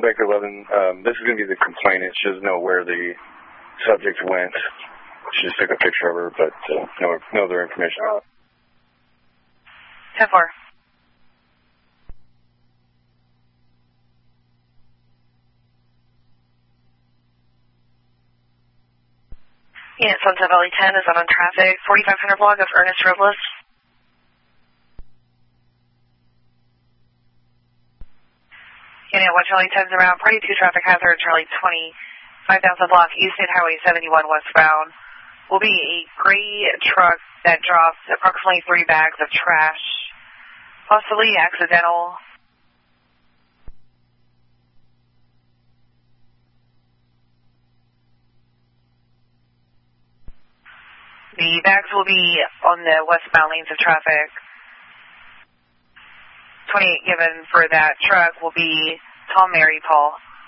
calling back to 11. This is going to be the complainant. She doesn't know where the subject went. She just took a picture of her, but no other information. 10-4. Unit Sunset Valley 10 is on traffic. 4500 block of Ernest Robles. Unit 1 Charlie 10's around. Party 2 traffic hazard. Charlie 20. 5000 block East State Highway 71 westbound. Will be a gray truck that drops approximately 3 bags of trash. Possibly accidental. The bags will be on the westbound lanes of traffic. 28 given for that truck will be Tom, Mary, Paul.